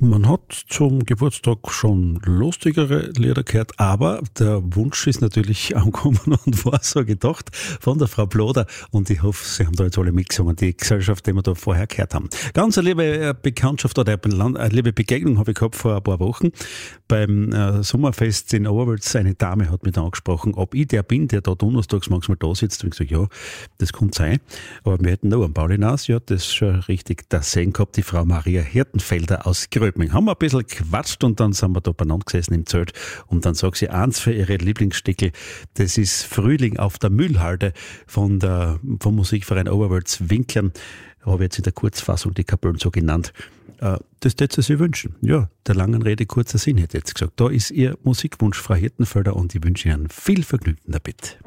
Man hat zum Geburtstag schon lustigere Lieder gehört, aber der Wunsch ist natürlich angekommen und war so gedacht von der Frau Bloder, und ich hoffe, Sie haben da jetzt alle mitgesungen, die Gesellschaft, die wir da vorher gehört haben. Ganz eine liebe Bekanntschaft oder eine liebe Begegnung habe ich gehabt vor ein paar Wochen beim Sommerfest in Oberwölz. Eine Dame hat mich da angesprochen, ob ich der bin, der da donnerstags manchmal da sitzt, und ich gesagt, ja, das kann sein, aber wir hätten noch einen Paulinaz, ja, das ist schon richtig das sehen gehabt, die Frau Maria Hirtenfelder aus Gröbming. Haben wir ein bisschen gequatscht und dann sind wir da beieinander gesessen im Zelt, und dann sagt sie eins für ihre Lieblingsstickel, das ist Frühling auf der Mühlhalde vom Musikverein Oberwölz Winklern. Habe jetzt in der Kurzfassung die Kapellen so genannt. Das hätte sie sich wünschen. Ja, der langen Rede kurzer Sinn hätte jetzt gesagt. Da ist ihr Musikwunsch, Frau Hirtenfelder, und ich wünsche Ihnen viel Vergnügen damit.